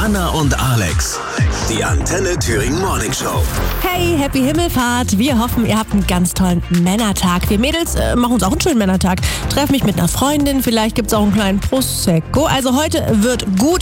Anna und Alex. Die Antenne Thüringen Morning Show. Hey, Happy Himmelfahrt. Wir hoffen, ihr habt einen ganz tollen Männertag. Wir Mädels machen uns auch einen schönen Männertag. Treffen mich mit einer Freundin, vielleicht gibt's auch einen kleinen Prosecco. Also heute wird gut.